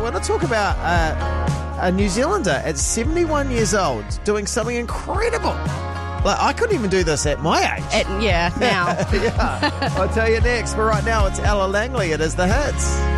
we're going to talk about a New Zealander at 71 years old doing something incredible. Like, I couldn't even do this at my age. Now. Yeah, I'll tell you next. But right now, it's Ella Langley. It is The Hits.